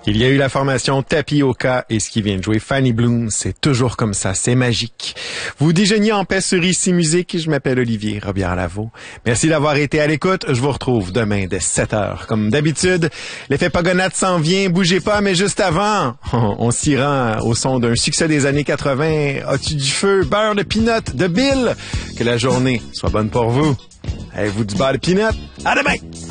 Il y a eu la formation Tapioca et ce qui vient de jouer Fanny Bloom, c'est toujours comme ça, c'est magique. Vous déjeuniez en paix sur Ici Musique, je m'appelle Olivier Robillard-Lavaux. Merci d'avoir été à l'écoute, je vous retrouve demain dès 7h. Comme d'habitude, l'effet Pagonate s'en vient, bougez pas, mais juste avant, on s'y rend au son d'un succès des années 80, As-tu du feu, beurre de peanut de Bill. Que la journée soit bonne pour vous. Avez-vous du beurre de peanut? À demain!